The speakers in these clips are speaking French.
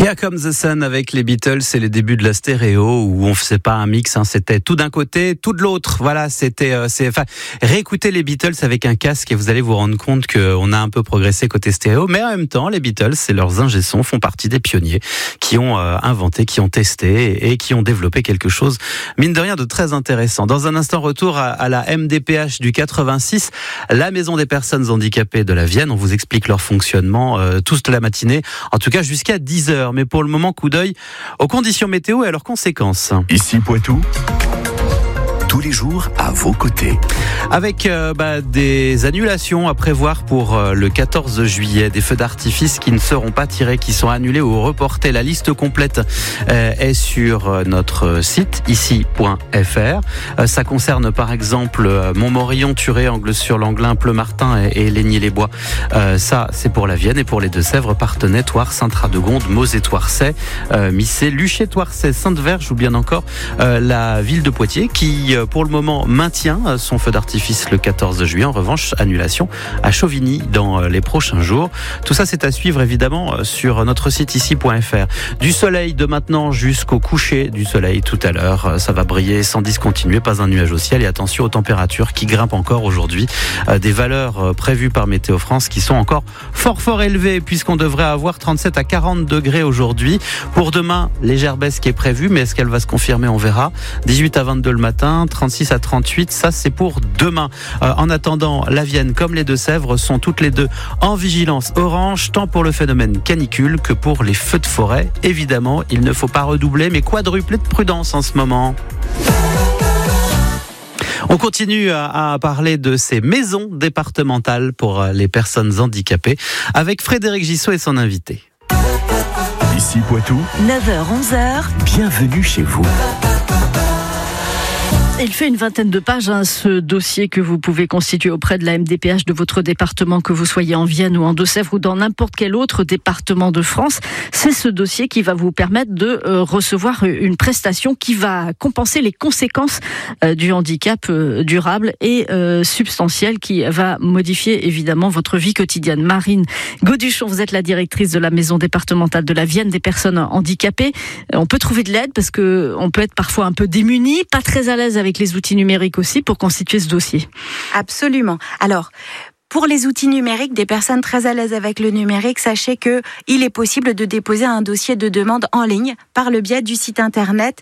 Here Comes the Sun avec les Beatles, c'est les débuts de la stéréo où on faisait pas un mix, c'était tout d'un côté, tout de l'autre. Voilà, réécoutez les Beatles avec un casque et vous allez vous rendre compte qu'on a un peu progressé côté stéréo, mais en même temps, les Beatles et leurs ingé-sons font partie des pionniers qui ont inventé, qui ont testé et qui ont développé quelque chose, mine de rien, de très intéressant. Dans un instant, retour à la MDPH du 86, la maison des personnes handicapées de la Vienne. On vous explique leur fonctionnement toute la matinée, en tout cas jusqu'à 10h. Mais pour le moment, coup d'œil aux conditions météo et à leurs conséquences. Ici Poitou, tous les jours à vos côtés. Avec des annulations à prévoir pour le 14 juillet, des feux d'artifice qui ne seront pas tirés, qui sont annulés ou reportés. La liste complète est sur notre site ici.fr. Ça concerne par exemple Montmorillon, Thuré, Angles-sur-Langlin, Pleumartin et Laigny-les-Bois. Ça, c'est pour la Vienne, et pour les Deux-Sèvres, Parthenay, Thouars, Sainte-Radegonde, Mauze et Thouarçay, Missé, Luchet, Thouarçay, Sainte-Verge ou bien encore la ville de Poitiers qui pour le moment maintient son feu d'artifice le 14 juillet. En revanche, annulation à Chauvigny dans les prochains jours. Tout ça, c'est à suivre évidemment sur notre site ici.fr. Du soleil de maintenant jusqu'au coucher du soleil tout à l'heure. Ça va briller sans discontinuer, pas un nuage au ciel, et attention aux températures qui grimpent encore aujourd'hui. Des valeurs prévues par Météo France qui sont encore fort élevées puisqu'on devrait avoir 37 à 40 degrés aujourd'hui. Pour demain, légère baisse qui est prévue, mais est-ce qu'elle va se confirmer? On verra. 18 à 22 le matin, 36 à 38, ça c'est pour demain. En attendant, la Vienne comme les Deux-Sèvres sont toutes les deux en vigilance orange, tant pour le phénomène canicule que pour les feux de forêt. Évidemment, il ne faut pas redoubler, mais quadrupler de prudence en ce moment. On continue à parler de ces maisons départementales pour les personnes handicapées avec Frédéric Gissot et son invité. Ici Poitou, 9h-11h, bienvenue chez vous. Il fait une vingtaine de pages, ce dossier que vous pouvez constituer auprès de la MDPH de votre département, que vous soyez en Vienne ou en Deux-Sèvres ou dans n'importe quel autre département de France. C'est ce dossier qui va vous permettre de recevoir une prestation qui va compenser les conséquences du handicap durable et substantiel qui va modifier évidemment votre vie quotidienne. Marine Gauduchon, vous êtes la directrice de la maison départementale de la Vienne des personnes handicapées. On peut trouver de l'aide parce que on peut être parfois un peu démuni, pas très à l'aise avec les outils numériques aussi pour constituer ce dossier. Absolument. Alors, pour les outils numériques, des personnes très à l'aise avec le numérique, sachez que il est possible de déposer un dossier de demande en ligne par le biais du site internet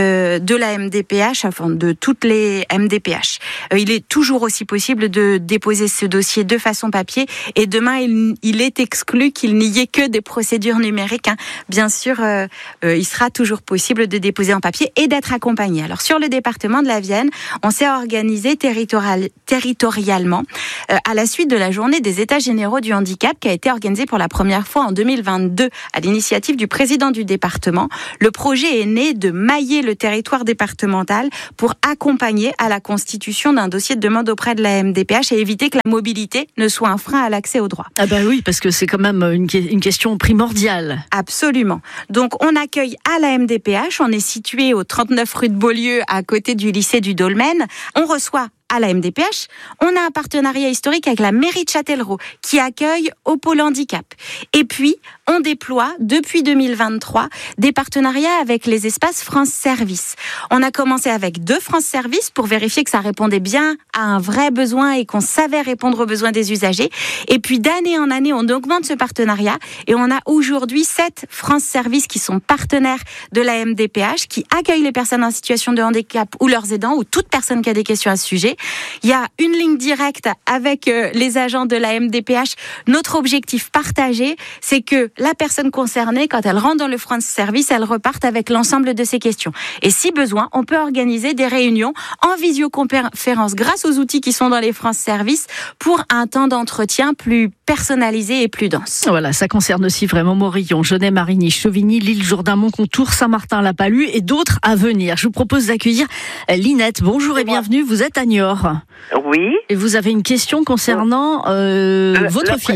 de la MDPH, enfin de toutes les MDPH. Il est toujours aussi possible de déposer ce dossier de façon papier, et demain il est exclu qu'il n'y ait que des procédures numériques. Bien sûr, il sera toujours possible de déposer en papier et d'être accompagné. Alors sur le département de la Vienne, on s'est organisé territorialement à la suite de la journée des États généraux du handicap qui a été organisée pour la première fois en 2022 à l'initiative du président du département. Le projet est né de mailler le territoire départemental pour accompagner à la constitution d'un dossier de demande auprès de la MDPH et éviter que la mobilité ne soit un frein à l'accès aux droits. Ah ben oui, parce que c'est quand même une question primordiale. Absolument. Donc on accueille à la MDPH, on est situé au 39 rue de Beaulieu à côté du lycée du Dolmen. On reçoit à la MDPH, on a un partenariat historique avec la mairie de Châtellerault qui accueille au pôle handicap. Et puis, on déploie depuis 2023 des partenariats avec les espaces France Service. On a commencé avec 2 France Service pour vérifier que ça répondait bien à un vrai besoin et qu'on savait répondre aux besoins des usagers. Et puis, d'année en année, on augmente ce partenariat et on a aujourd'hui 7 France Service qui sont partenaires de la MDPH, qui accueillent les personnes en situation de handicap ou leurs aidants ou toute personne qui a des questions à ce sujet. Il y a une ligne directe avec les agents de la MDPH. Notre objectif partagé, c'est que la personne concernée, quand elle rentre dans le France Service, elle reparte avec l'ensemble de ses questions. Et si besoin, on peut organiser des réunions en visioconférence grâce aux outils qui sont dans les France Service pour un temps d'entretien plus personnalisé et plus dense. Voilà, ça concerne aussi vraiment Morillon, Genève, Marigny, Chauvigny, l'île Jourdain, Moncontour, Saint-Martin-la-Palue et d'autres à venir. Je vous propose d'accueillir Linette. Bonjour et bienvenue, vous êtes à Niort. Oui. Et vous avez une question concernant votre fille.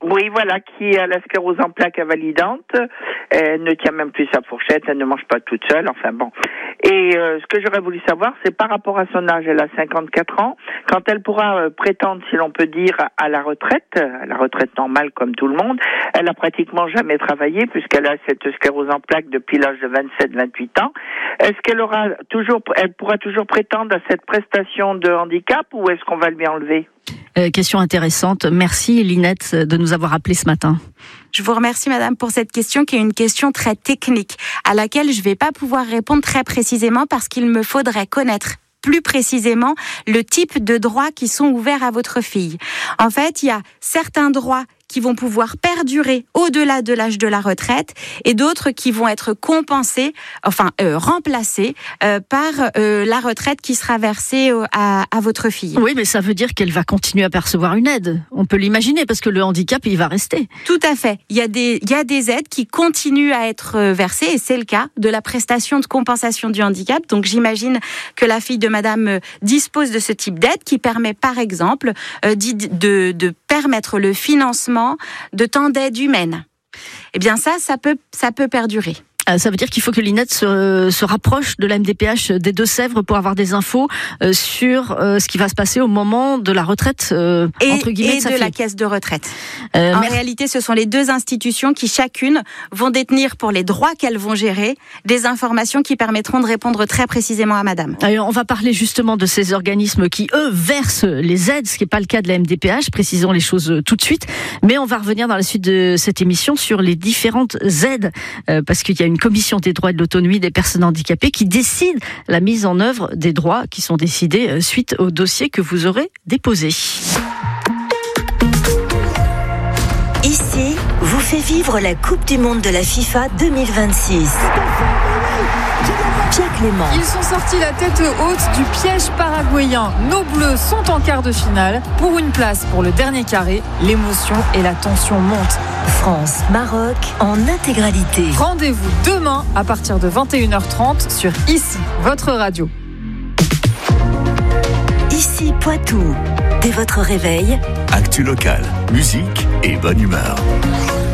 Oui, voilà, qui a la sclérose en plaques invalidante. Elle ne tient même plus sa fourchette, elle ne mange pas toute seule, enfin bon. Et ce que j'aurais voulu savoir, c'est par rapport à son âge, elle a 54 ans, quand elle pourra prétendre, si l'on peut dire, à la retraite normale comme tout le monde. Elle a pratiquement jamais travaillé puisqu'elle a cette sclérose en plaques depuis l'âge de 27-28 ans. Est-ce qu'elle pourra toujours prétendre à cette prestation de handicap ou est-ce qu'on va lui enlever ? Question intéressante. Merci Linette de nous avoir appelé ce matin. Je vous remercie madame pour cette question qui est une question très technique à laquelle je ne vais pas pouvoir répondre très précisément parce qu'il me faudrait connaître plus précisément le type de droits qui sont ouverts à votre fille. En fait, il y a certains droits qui vont pouvoir perdurer au-delà de l'âge de la retraite et d'autres qui vont être compensés, remplacés par la retraite qui sera versée à votre fille. Oui, mais ça veut dire qu'elle va continuer à percevoir une aide. On peut l'imaginer parce que le handicap, il va rester. Tout à fait. Il y a des aides qui continuent à être versées et c'est le cas de la prestation de compensation du handicap. Donc j'imagine que la fille de madame dispose de ce type d'aide qui permet par exemple de permettre le financement de temps d'aide humaine. Eh bien ça peut perdurer. Ça veut dire qu'il faut que Linette se rapproche de la MDPH des Deux-Sèvres pour avoir des infos sur ce qui va se passer au moment de la retraite entre guillemets et de la caisse de retraite. En réalité, ce sont les deux institutions qui chacune vont détenir pour les droits qu'elles vont gérer des informations qui permettront de répondre très précisément à madame. Alors, on va parler justement de ces organismes qui eux versent les aides, ce qui n'est pas le cas de la MDPH, précisons les choses tout de suite, mais on va revenir dans la suite de cette émission sur les différentes aides parce qu'il y a une commission des droits et de l'autonomie des personnes handicapées qui décide la mise en œuvre des droits qui sont décidés suite au dossier que vous aurez déposé. Ici, vous fait vivre la Coupe du Monde de la FIFA 2026. Pierre Clément. Ils sont sortis la tête haute du piège paraguayen. Nos Bleus sont en quart de finale. Pour une place pour le dernier carré, l'émotion et la tension montent. France-Maroc en intégralité. Rendez-vous demain à partir de 21h30 sur Ici, votre radio. Ici Poitou. Dès votre réveil, actu locale, musique et bonne humeur.